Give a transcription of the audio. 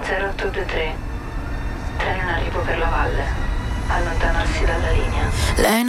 0823. Treno in arrivo per la valle. Allontanarsi dalla linea. Lei